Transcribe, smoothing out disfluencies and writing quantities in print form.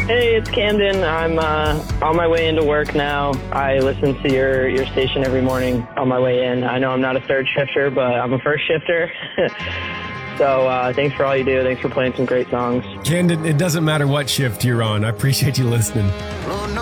Hey, it's Camden. I'm on my way into work now. I listen to your station every morning on my way in. I know I'm not a third shifter, but I'm a first shifter. So thanks for all you do. Thanks for playing some great songs. Camden, it doesn't matter what shift you're on. I appreciate you listening.